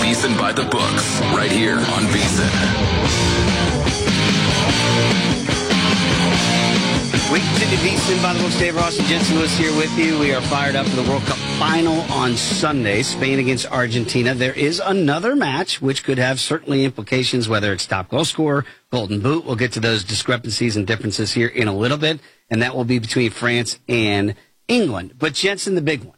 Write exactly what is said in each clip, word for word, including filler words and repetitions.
VSiN by the books, right here on VSiN. We continue VSiN by the books. Dave Ross and Jensen Lewis here with you. We are fired up for the World Cup final on Sunday, Spain against Argentina. There is another match which could have certainly implications, whether it's top goal scorer, golden boot. We'll get to those discrepancies and differences here in a little bit, and that will be between France and England. But Jensen, the big one.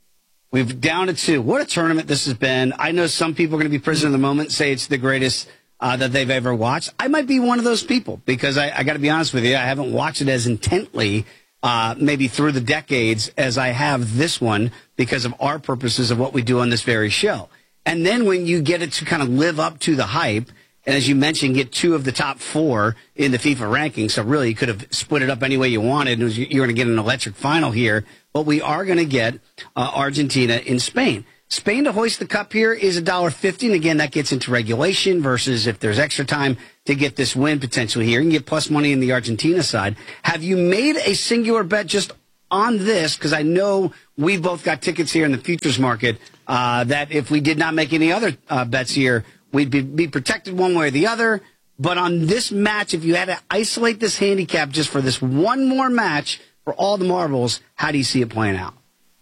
We've down to two. What a tournament this has been. I know some people are going to be prisoner of the moment, say it's the greatest uh, that they've ever watched. I might be one of those people because I, I got to be honest with you. I haven't watched it as intently uh, maybe through the decades as I have this one because of our purposes of what we do on this very show. And then when you get it to kind of live up to the hype, and as you mentioned, get two of the top four in the FIFA rankings. So really, you could have split it up any way you wanted. It was, you're going to get an electric final here. But we are going to get uh, Argentina in Spain. Spain to hoist the cup here is one dollar fifty. And again, that gets into regulation versus if there's extra time to get this win potentially here. You can get plus money in the Argentina side. Have you made a singular bet just on this? Because I know we've both got tickets here in the futures market uh, that if we did not make any other uh, bets here, we'd be, be protected one way or the other. But on this match, if you had to isolate this handicap just for this one more match for all the marbles, how do you see it playing out?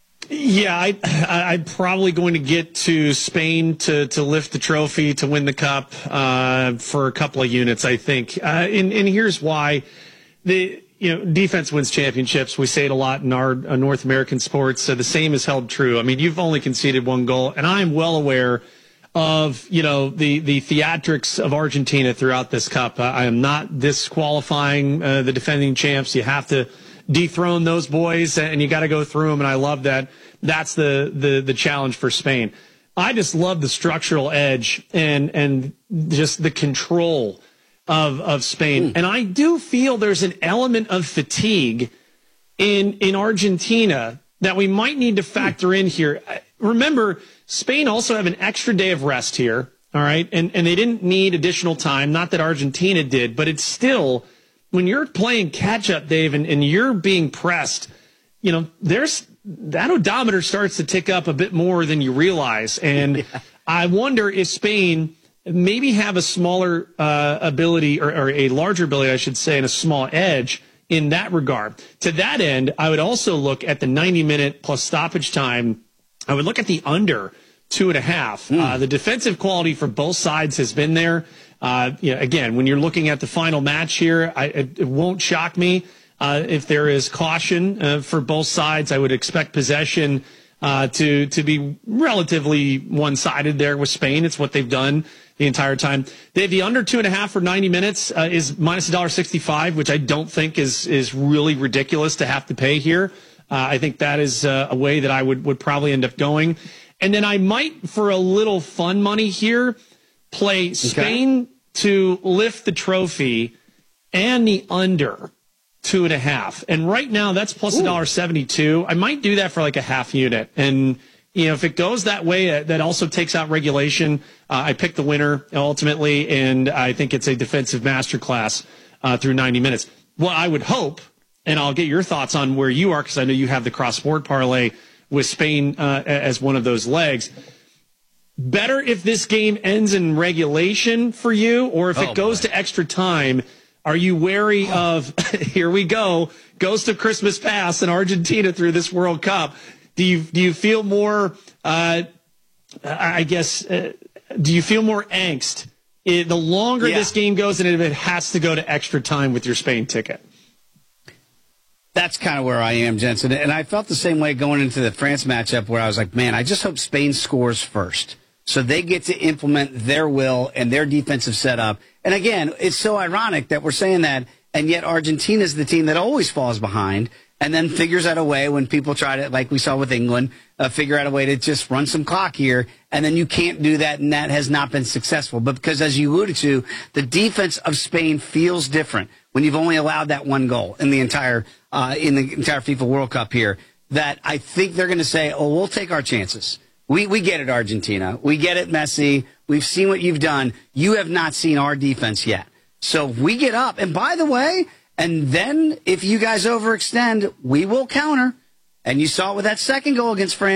Yeah, I, I, I'm probably going to get to Spain to, to lift the trophy, to win the cup uh, for a couple of units, I think. Uh, and, and here's why. The you know defense wins championships. We say it a lot in our uh, North American sports. So the same is held true. I mean, you've only conceded one goal, and I'm well aware of, you know, the, the theatrics of Argentina throughout this cup. Uh, I am not disqualifying uh, the defending champs. You have to dethrone those boys, and you got to go through them, and I love that. That's the, the, the challenge for Spain. I just love the structural edge and, and just the control of, of Spain. Mm. And I do feel there's an element of fatigue in, in Argentina that we might need to factor in here. Remember, Spain also have an extra day of rest here, all right? And and they didn't need additional time, not that Argentina did, but it's still, when you're playing catch-up, Dave, and, and you're being pressed, you know, there's that odometer starts to tick up a bit more than you realize. And yeah. I wonder if Spain maybe have a smaller uh, ability, or, or a larger ability, I should say, and a small edge in that regard. To that end, I would also look at the ninety-minute plus stoppage time. I would look at the under two and a half. Mm. Uh, the defensive quality for both sides has been there. Uh, you know, again, when you're looking at the final match here, I, it, it won't shock me uh, if there is caution uh, for both sides. I would expect possession uh, to to be relatively one-sided there with Spain. It's what they've done the entire time. They have the under two and a half for ninety minutes uh, is minus one dollar sixty-five, which I don't think is is really ridiculous to have to pay here. Uh, I think that is uh, a way that I would, would probably end up going. And then I might, for a little fun money here, play Spain okay. to lift the trophy and the under two and a half. And right now, that's plus one dollar seventy-two. I might do that for like a half unit. And, you know, if it goes that way, uh, that also takes out regulation. Uh, I pick the winner ultimately, and I think it's a defensive masterclass uh, through ninety minutes. What I would hope, and I'll get your thoughts on where you are, because I know you have the cross-sport parlay with Spain uh, as one of those legs. Better if this game ends in regulation for you, or if oh, it goes boy. to extra time. Are you wary of, here we go, ghost of Christmas past in Argentina through this World Cup? Do you do you feel more, uh, I guess, uh, do you feel more angst it, the longer yeah. this game goes and if it has to go to extra time with your Spain ticket? That's kind of where I am, Jensen. And I felt the same way going into the France matchup where I was like, man, I just hope Spain scores first so they get to implement their will and their defensive setup. And again, it's so ironic that we're saying that, and yet Argentina is the team that always falls behind and then figures out a way when people try to, like we saw with England, uh, figure out a way to just run some clock here, and then you can't do that, and that has not been successful. But because, as you alluded to, the defense of Spain feels different when you've only allowed that one goal in the entire uh, in the entire FIFA World Cup here, that I think they're going to say, oh, we'll take our chances. We we get it, Argentina. We get it, Messi. We've seen what you've done. You have not seen our defense yet. So we get up. And by the way, and then if you guys overextend, we will counter. And you saw it with that second goal against France.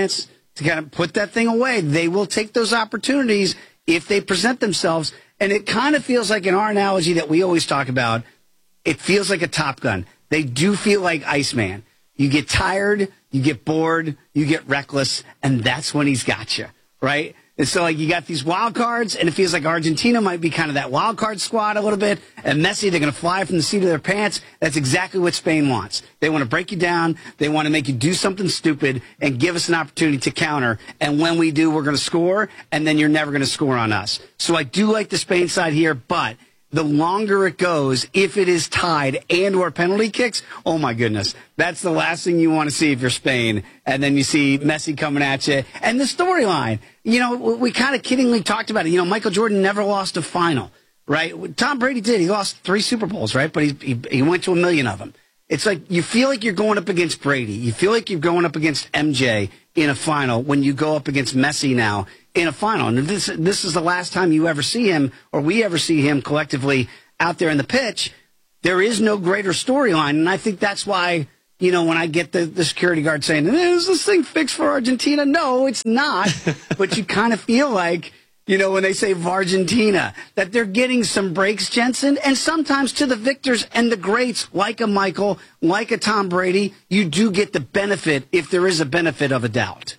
to kind of put that thing away. They will take those opportunities if they present themselves. And it kind of feels like, in our analogy that we always talk about, it feels like a Top Gun. They do feel like Iceman. You get tired, you get bored, you get reckless, and that's when he's got you, right? And so, like, you got these wild cards, and it feels like Argentina might be kind of that wild card squad a little bit. And Messi, they're going to fly from the seat of their pants. That's exactly what Spain wants. They want to break you down. They want to make you do something stupid and give us an opportunity to counter. And when we do, we're going to score, and then you're never going to score on us. So I do like the Spain side here, but the longer it goes, if it is tied and or penalty kicks, oh my goodness, that's the last thing you want to see if you're Spain. And then you see Messi coming at you. And the storyline, you know, we kind of kiddingly talked about it. You know, Michael Jordan never lost a final, right? Tom Brady did. He lost three Super Bowls, right? But he, he, he went to a million of them. It's like you feel like you're going up against Brady. You feel like you're going up against M J in a final when you go up against Messi now in a final. And this this is the last time you ever see him, or we ever see him collectively out there in the pitch. There is no greater storyline, and I think that's why, you know, when I get the, the security guard saying, is this thing fixed for Argentina? No, it's not. But you kind of feel like, you know, when they say Vargentina, that they're getting some breaks, Jensen, and sometimes to the victors and the greats, like a Michael, like a Tom Brady, you do get the benefit, if there is a benefit of a doubt.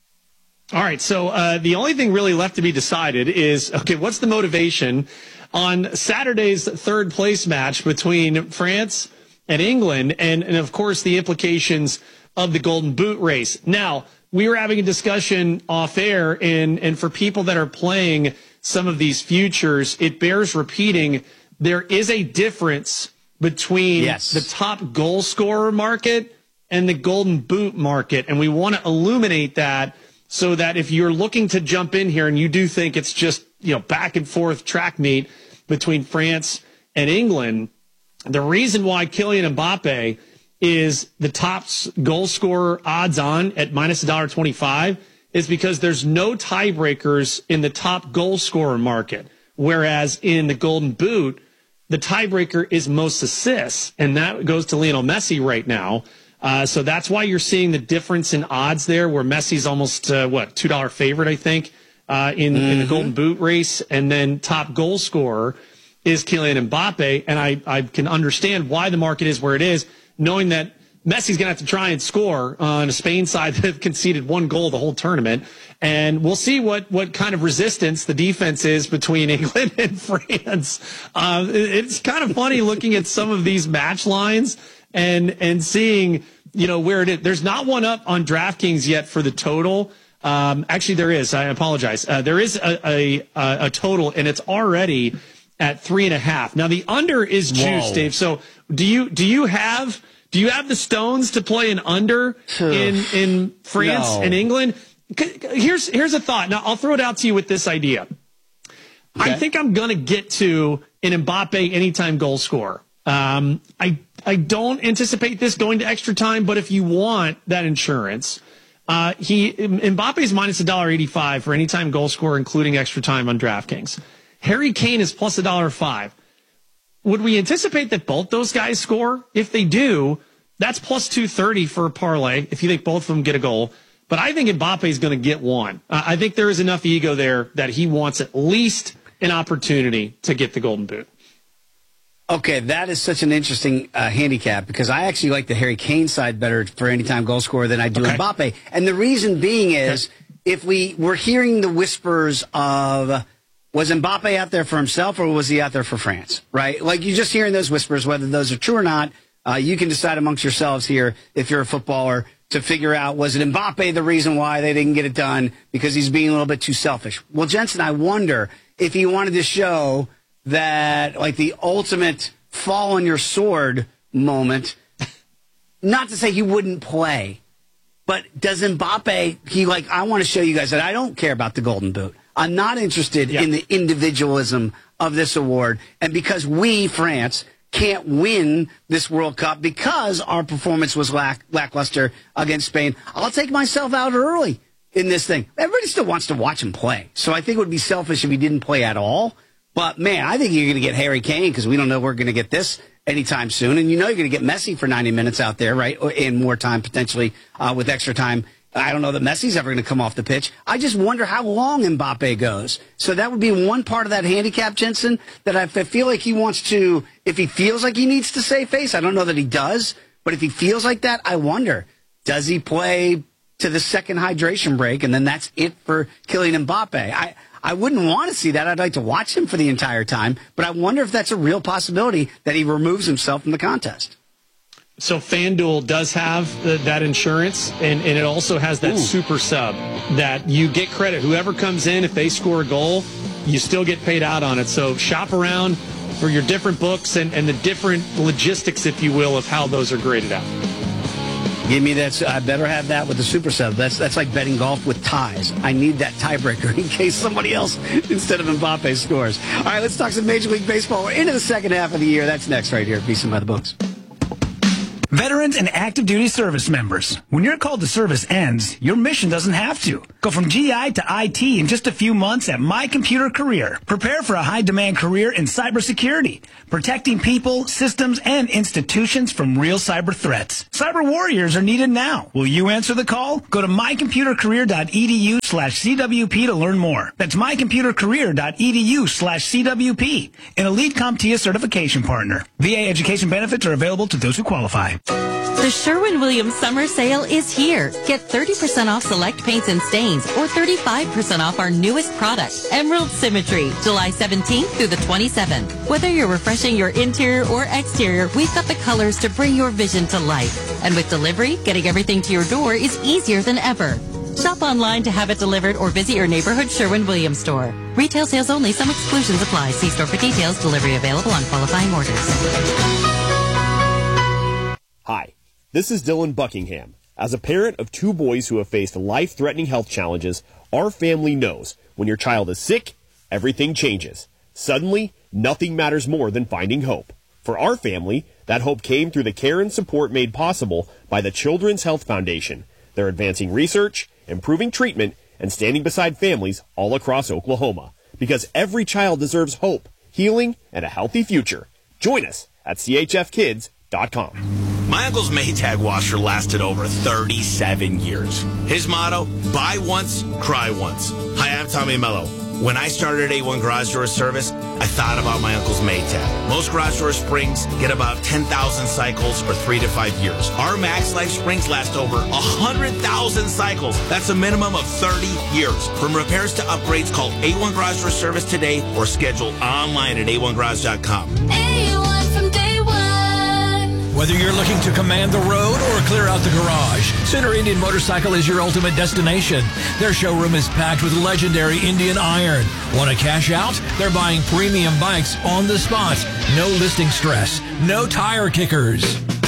All right, so uh, the only thing really left to be decided is, okay, what's the motivation on Saturday's third place match between France and England, and, and of course the implications of the Golden Boot race. Now, we were having a discussion off air, and, and for people that are playing some of these futures, it bears repeating, there is a difference between yes. the top goal scorer market and the Golden Boot market, and we want to illuminate that so that if you're looking to jump in here and you do think it's just, you know, back and forth track meet between France and England, the reason why Kylian Mbappe is the top goal scorer odds on at minus one dollar twenty-five is because there's no tiebreakers in the top goal scorer market. Whereas in the Golden Boot, the tiebreaker is most assists, and that goes to Lionel Messi right now. Uh, so that's why you're seeing the difference in odds there, where Messi's almost, uh, what, two dollar favorite, I think, uh, in, mm-hmm. in the Golden Boot race. And then top goal scorer is Kylian Mbappe. And I, I can understand why the market is where it is, knowing that Messi's going to have to try and score on a Spain side that have conceded one goal the whole tournament. And we'll see what, what kind of resistance the defense is between England and France. Uh, it's kind of funny looking at some of these match lines and and seeing, you know, where it is. There's not one up on DraftKings yet for the total. Um, actually, there is. I apologize. Uh, there is a, a, a total, and it's already at three and a half. Now, the under is juice, Dave. So do you do you have do you have the stones to play an under in in France no. and England? Here's here's a thought. Now, I'll throw it out to you with this idea. Okay. I think I'm going to get to an Mbappe anytime goal scorer. Um, I I don't anticipate this going to extra time, but if you want that insurance, uh, he Mbappe is minus a dollar eighty-five for anytime goal scorer, including extra time on DraftKings. Harry Kane is plus a dollar five. Would we anticipate that both those guys score? If they do, that's plus two thirty for a parlay. If you think both of them get a goal, but I think Mbappe is going to get one. Uh, I think there is enough ego there that he wants at least an opportunity to get the Golden Boot. Okay, that is such an interesting uh, handicap because I actually like the Harry Kane side better for anytime goal scorer than I do okay. Mbappe. And the reason being is okay. if we were hearing the whispers of, was Mbappe out there for himself or was he out there for France, right? Like you're just hearing those whispers, whether those are true or not. Uh, you can decide amongst yourselves here if you're a footballer to figure out, was it Mbappe the reason why they didn't get it done because he's being a little bit too selfish? Well, Jensen, I wonder if he wanted to show that, like, the ultimate fall on your sword moment, not to say he wouldn't play, but does Mbappe, he like, I want to show you guys that I don't care about the Golden Boot. I'm not interested yeah. in the individualism of this award. And because we, France, can't win this World Cup because our performance was lack, lackluster against Spain, I'll take myself out early in this thing. Everybody still wants to watch him play. So I think it would be selfish if he didn't play at all. But, man, I think you're going to get Harry Kane because we don't know we're going to get this anytime soon. And you know you're going to get Messi for ninety minutes out there, right, and more time potentially uh, with extra time I don't know that Messi's ever going to come off the pitch. I just wonder how long Mbappe goes. So that would be one part of that handicap, Jensen, that I feel like he wants to, if he feels like he needs to save face, I don't know that he does, but if he feels like that, I wonder, does he play to the second hydration break, and then that's it for Kylian Mbappe? I, I wouldn't want to see that. I'd like to watch him for the entire time, but I wonder if that's a real possibility that he removes himself from the contest. So FanDuel does have the, that insurance, and, and it also has that Ooh. super sub that you get credit. Whoever comes in, if they score a goal, you still get paid out on it. So shop around for your different books and, and the different logistics, if you will, of how those are graded out. Give me that. I better have that with the super sub. That's that's like betting golf with ties. I need that tiebreaker in case somebody else instead of Mbappe scores. All right, let's talk some Major League Baseball. We're into the second half of the year. That's next right here at VSiN by the Books. Veterans and active duty service members, when your call to service ends, your mission doesn't have to. Go from G I to I T in just a few months at My Computer Career. Prepare for a high-demand career in cybersecurity, protecting people, systems, and institutions from real cyber threats. Cyber warriors are needed now. Will you answer the call? Go to mycomputercareer.edu slash CWP to learn more. That's mycomputercareer.edu slash CWP, an Elite CompTIA certification partner. V A education benefits are available to those who qualify. The Sherwin-Williams summer sale is here. Get thirty percent off select paints and stains or thirty-five percent off our newest product, Emerald Symmetry, July seventeenth through the twenty-seventh. Whether you're refreshing your interior or exterior, we've got the colors to bring your vision to life. And with delivery, getting everything to your door is easier than ever. Shop online to have it delivered or visit your neighborhood Sherwin-Williams store. Retail sales only. Some exclusions apply. See store for details. Delivery available on qualifying orders. Hi, this is Dylan Buckingham. As a parent of two boys who have faced life-threatening health challenges, our family knows when your child is sick, everything changes. Suddenly, nothing matters more than finding hope. For our family, that hope came through the care and support made possible by the Children's Health Foundation. They're advancing research, improving treatment, and standing beside families all across Oklahoma. Because every child deserves hope, healing, and a healthy future. Join us at C H F kids dot com. My uncle's Maytag washer lasted over thirty-seven years. His motto, buy once, cry once. Hi, I'm Tommy Mello. When I started A one Garage Door Service, I thought about my uncle's Maytag. Most garage door springs get about ten thousand cycles for three to five years. Our Max Life springs last over one hundred thousand cycles. That's a minimum of thirty years. From repairs to upgrades, call A one Garage Door Service today or schedule online at A one garage dot com. A one from day one. Whether you're looking to command the road or clear out the garage, Center Indian Motorcycle is your ultimate destination. Their showroom is packed with legendary Indian iron. Want to cash out? They're buying premium bikes on the spot. No listing stress. No tire kickers.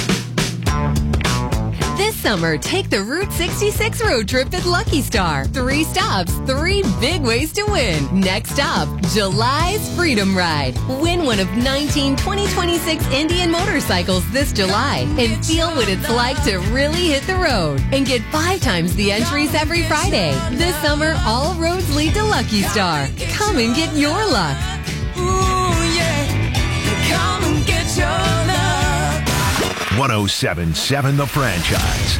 This summer, take the Route sixty-six road trip at Lucky Star. Three stops, three big ways to win. Next up, July's Freedom Ride. Win one of nineteen twenty twenty-six Indian motorcycles this July and feel what it's like to really hit the road. And get five times the entries every Friday. This summer, all roads lead to Lucky Star. Come and get your luck. Ooh, yeah. Come and get your luck. one oh seven point seven The Franchise.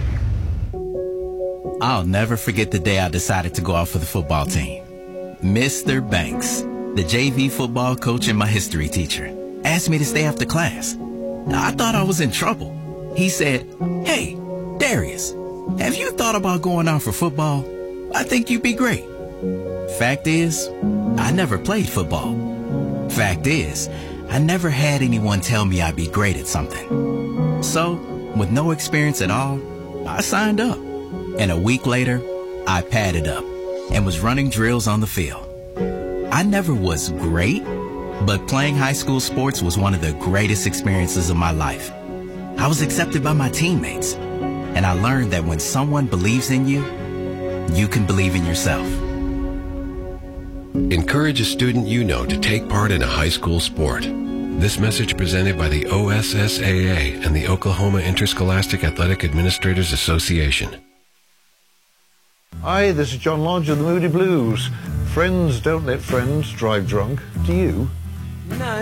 I'll never forget the day I decided to go out for the football team. Mister Banks, the J V football coach and my history teacher, asked me to stay after class. I thought I was in trouble. He said, "Hey, Darius, have you thought about going out for football? I think you'd be great." Fact is, I never played football. Fact is, I never had anyone tell me I'd be great at something. So, with no experience at all, I signed up. And a week later, I padded up and was running drills on the field. I never was great, but playing high school sports was one of the greatest experiences of my life. I was accepted by my teammates, and I learned that when someone believes in you, you can believe in yourself. Encourage a student you know to take part in a high school sport. This message presented by the O S S A A and the Oklahoma Interscholastic Athletic Administrators Association. Hi, this is John Lodge of the Moody Blues. Friends don't let friends drive drunk. Do you? No.